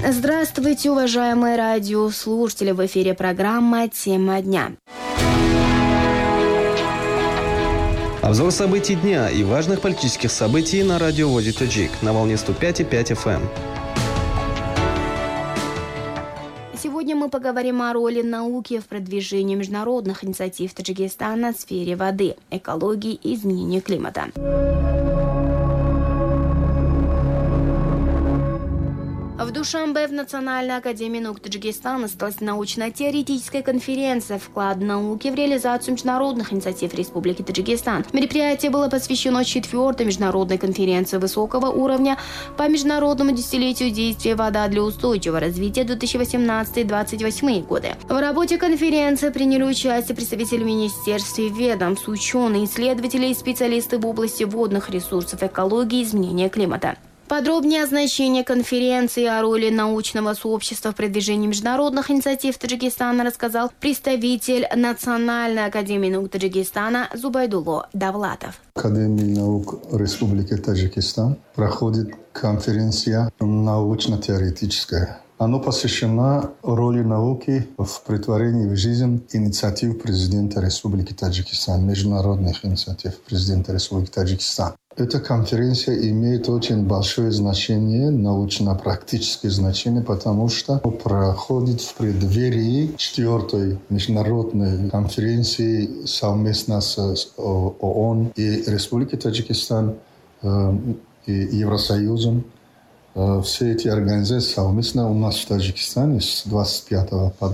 Здравствуйте, уважаемые радиослушатели! В эфире программа «Тема дня». Обзор событий дня и важных политических событий на радиовозе Таджик на волне 105,5 FM. Сегодня мы поговорим о роли науки в продвижении международных инициатив Таджикистана в сфере воды, экологии и изменения климата. В Душанбе в Национальной академии наук Таджикистана состоялась научно-теоретическая конференция «Вклад науки в реализацию международных инициатив Республики Таджикистан». Мероприятие было посвящено 4-й международной конференции высокого уровня по международному десятилетию действия «Вода для устойчивого развития» 2018-2028 годы. В работе конференции приняли участие представители министерств и ведомств, ученые, исследователи и специалисты в области водных ресурсов, экологии и изменения климата. Подробнее о значении конференции и о роли научного сообщества в продвижении международных инициатив Таджикистана рассказал представитель Национальной академии наук Таджикистана Зубайдулло Давлатов. Академии наук Республики Таджикистан проходит конференция научно-теоретическая. Она посвящена роли науки в претворении в жизнь инициатив президента Республики Таджикистан, международных инициатив президента Республики Таджикистан. Эта конференция имеет очень большое значение, научно-практическое значение, потому что проходит в преддверии 4-й международной конференции совместно с ООН и Республикой Таджикистан и Евросоюзом. Все эти организации совместно у нас в Таджикистане с 25 по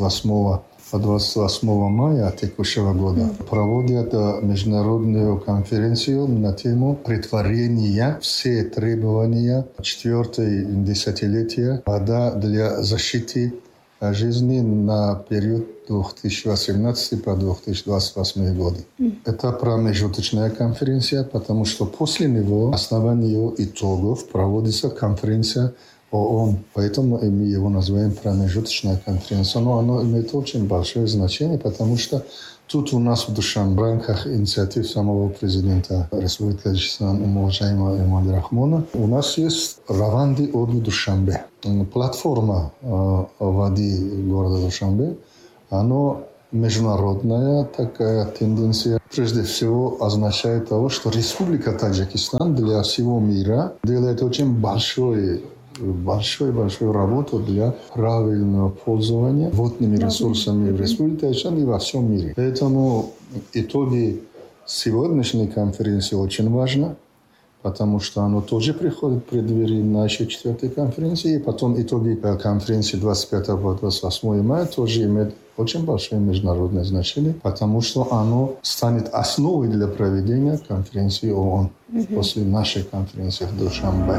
28 мая текущего года проводят международную конференцию на тему претворения все требования 4-й десятилетия «Вода для защиты жизни» на период 2018 по 2028 годы. Это промежуточная конференция, потому что после него, на основании ее итогов, проводится конференция ООН. Поэтому мы его называем промежуточная конференция. Но она имеет очень большое значение, потому что тут у нас в Душанбе, в рамках инициатив самого президента Республики Таджикистан, уважаемого Эмомали Рахмона, у нас есть Раванди Оду Душанбе. Платформа воды города Душанбе. Она международная такая тенденция. Прежде всего означает того, что Республика Таджикистан для всего мира делает очень большую работу для правильного пользования водными ресурсами в Республике Таджикистан и во всем мире. Поэтому итоги сегодняшней конференции очень важны, потому что оно тоже приходит в преддверии нашей 4-й конференции. И потом итоги конференции 25 по 28 мая тоже имеют очень большое международное значение, потому что оно станет основой для проведения конференции ООН после нашей конференции в Душанбе.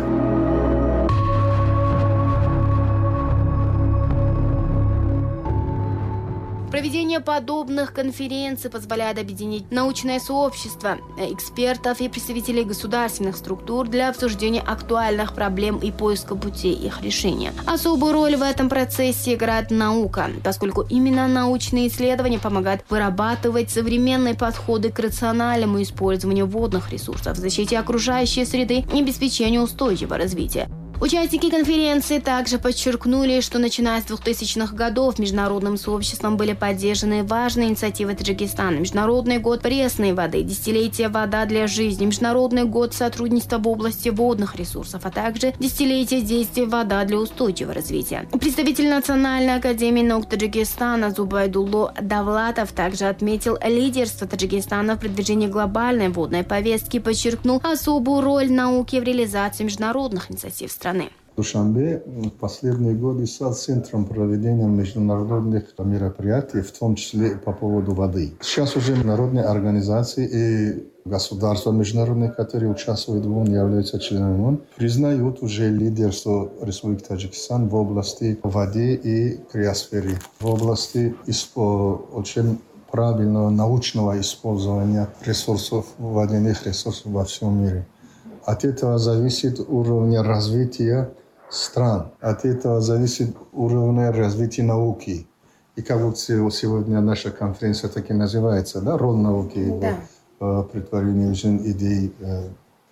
Проведение подобных конференций позволяет объединить научное сообщество, экспертов и представителей государственных структур для обсуждения актуальных проблем и поиска путей их решения. Особую роль в этом процессе играет наука, поскольку именно научные исследования помогают вырабатывать современные подходы к рациональному использованию водных ресурсов, защите окружающей среды и обеспечению устойчивого развития. Участники конференции также подчеркнули, что начиная с 2000-х годов международным сообществом были поддержаны важные инициативы Таджикистана: Международный год пресной воды, Десятилетие «Вода для жизни», Международный год сотрудничества в области водных ресурсов, а также Десятилетие действия «Вода для устойчивого развития». Представитель Национальной академии наук Таджикистана Зубайдулло Давлатов также отметил лидерство Таджикистана в продвижении глобальной водной повестки и подчеркнул особую роль науки в реализации международных инициатив страны. Душанбе в последние годы стал центром проведения международных мероприятий, в том числе и по поводу воды. Сейчас уже международные организации и государства международные, которые участвуют в ООН, являются членами ООН, признают уже лидерство Республики Таджикистан в области воды и криосферы, в области очень правильного научного использования ресурсов, водяных ресурсов во всем мире. От этого зависит уровень развития стран. От этого зависит уровень развития науки. И как вот сегодня наша конференция так и называется, да, роль науки в претворении в жизнь идей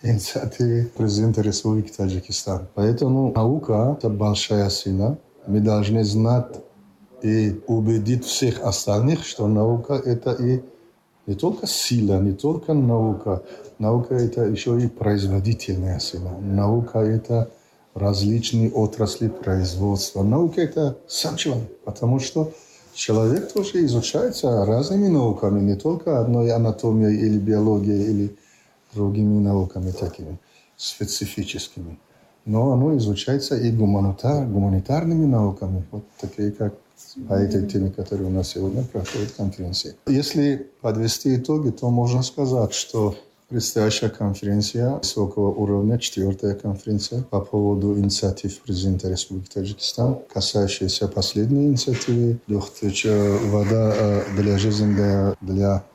инициативе президента Республики Таджикистан. Поэтому наука – это большая сила. Мы должны знать и убедить всех остальных, что наука – это и не только сила, не только наука. Наука – это еще и производительная сила. Наука – это различные отрасли производства. Наука – это сам человек, потому что человек тоже изучается разными науками, не только одной анатомией или биологией, или другими науками такими специфическими. Но оно изучается и гуманитарными науками, вот такие как по этой теме, которая у нас сегодня проходит конференция. Если подвести итоги, то можно сказать, что предстоящая конференция высокого уровня, 4-я конференция по поводу инициатив президента Республики Таджикистан, касающаяся последней инициативы «Вода для жизни для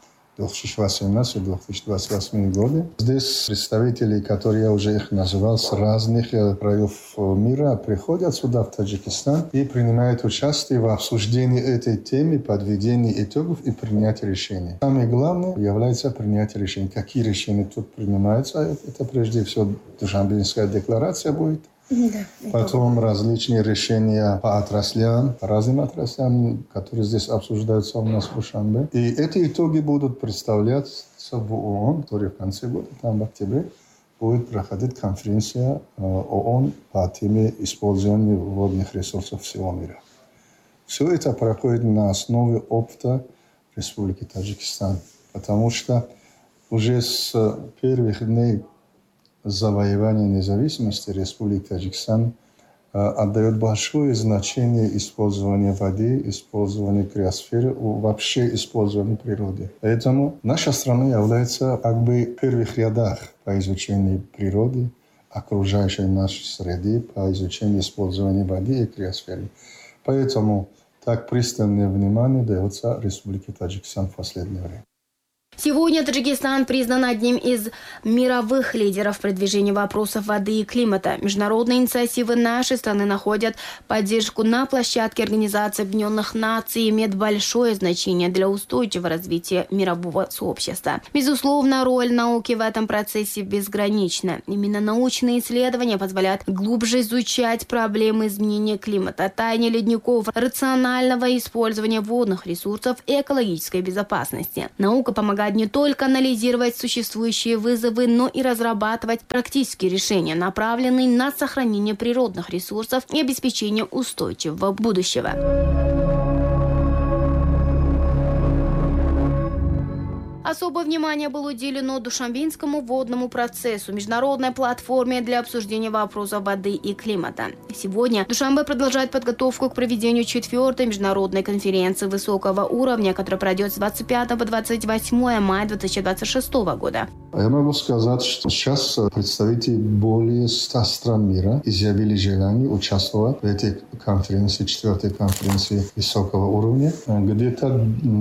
2018-2028 годы». Здесь представители, которые я уже их называл, с разных краев мира приходят сюда, в Таджикистан, и принимают участие в обсуждении этой темы, подведении итогов и принятии решений. Самое главное является принятие решений. Какие решения тут принимаются? Это прежде всего Душанбинская декларация будет. Да, потом различные решения по отраслям, по разным отраслям, которые здесь обсуждаются у нас в Душанбе. И эти итоги будут представляться в ООН, который в конце года, там в октябре, будет проходить конференция ООН по теме использования водных ресурсов всего мира. Все это проходит на основе опыта Республики Таджикистан, потому что уже с первых дней завоевания независимости Республики Таджикистан отдает большое значение использованию воды, использованию криосферы, вообще использованию природы. Поэтому наша страна является как бы в первых рядах по изучению природы, окружающей нашей среды, по изучению использования воды и криосферы. Поэтому так пристальное внимание дается Республике Таджикистан в последнее время. Сегодня Таджикистан признан одним из мировых лидеров в продвижении вопросов воды и климата. Международные инициативы нашей страны находят поддержку на площадке Организации Объединенных Наций и имеют большое значение для устойчивого развития мирового сообщества. Безусловно, роль науки в этом процессе безгранична. Именно научные исследования позволяют глубже изучать проблемы изменения климата, таяние ледников, рационального использования водных ресурсов и экологической безопасности. Наука помогает не только анализировать существующие вызовы, но и разрабатывать практические решения, направленные на сохранение природных ресурсов и обеспечение устойчивого будущего. Особое внимание было уделено Душанбинскому водному процессу, международной платформе для обсуждения вопросов воды и климата. Сегодня Душанбе продолжает подготовку к проведению 4-й международной конференции высокого уровня, которая пройдет с 25 по 28 мая 2026 года. Я могу сказать, что сейчас представители более 100 стран мира изъявили желание участвовать в этой конференции, 4-й конференции высокого уровня. Где-то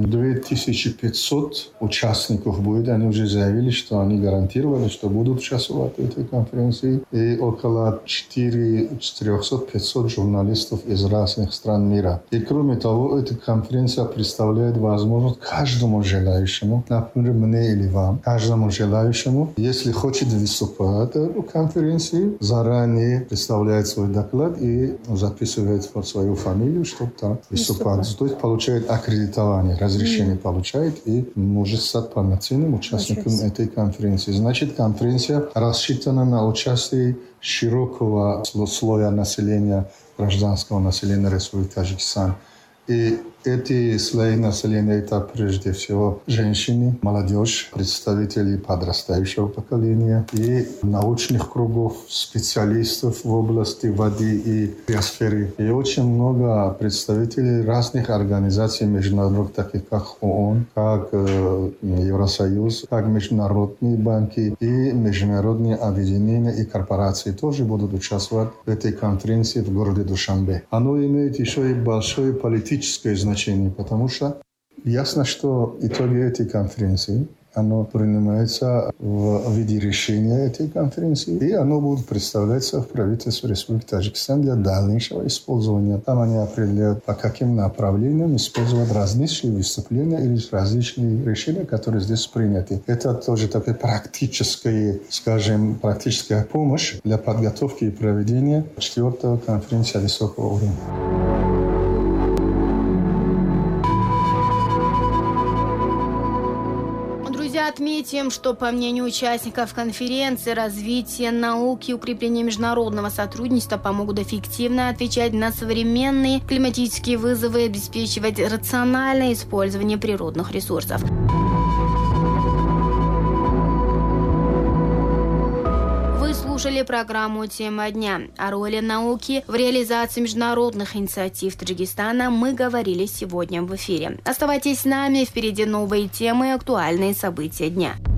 2500 участников будет. Они уже заявили, что они гарантировали, что будут участвовать в этой конференции. И около 400-500 журналистов из разных стран мира. И кроме того, эта конференция представляет возможность каждому желающему, например, мне или вам, каждому желающему, если хочет выступать в конференции, заранее представляет свой доклад и записывает свою фамилию, чтобы там выступать. То есть получает аккредитование, разрешение получает и может стать полноценным участником этой конференции. Значит, конференция рассчитана на участие широкого слоя населения, гражданского населения Республики Таджикистан. И эти слои населения – это прежде всего женщины, молодежь, представители подрастающего поколения и научных кругов, специалистов в области воды и биосферы. И очень много представителей разных организаций международных, таких как ООН, как Евросоюз, как международные банки и международные объединения и корпорации тоже будут участвовать в этой конференции в городе Душанбе. Оно имеет еще и большое политическое значение, потому что ясно, что итоги этой конференции оно принимается в виде решения этой конференции, и оно будет представляться в правительстве Республики Таджикистан для дальнейшего использования. Там они определяют, по каким направлениям использовать различные выступления или различные решения, которые здесь приняты. Это тоже такая практическая помощь для подготовки и проведения 4-й конференции высокого уровня. Отметим, что, по мнению участников конференции, развитие науки и укрепление международного сотрудничества помогут эффективно отвечать на современные климатические вызовы и обеспечивать рациональное использование природных ресурсов. Вы слушали программу «Тема дня». О роли науки в реализации международных инициатив Таджикистана мы говорили сегодня в эфире. Оставайтесь с нами, впереди новые темы и актуальные события дня.